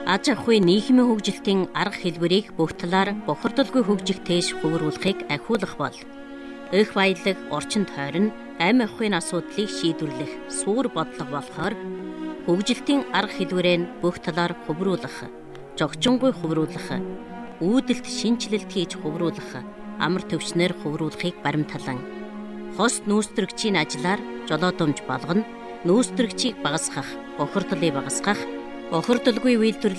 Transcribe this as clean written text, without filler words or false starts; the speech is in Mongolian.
Аж ахуй нийгмийн хөгжилтийн арга хэлбэрийг бүх талаар бохирдолгүй хөгжихтэйш хөврүүлэхийг ахиулах бол их баялаг, орчин тойрон, амь ахуйн асуудлыг шийдвэрлэх суур бодлого болохоор хөгжилтийн арга хэлбэрээ бүх талаар хөврүүлэх, жогчингүй хөврүүлэх, үүдэлт шинжилэлт хийж хөврүүлэх, амар төвчнөр хөврүүлэхийг баримталан хос нүүстрэгчийн ажлаар жолоодомж болгоно, нүүстрэгчийг багасгах, бохирдлыг багасгах, бохирдолгүй үйлдвэрлэл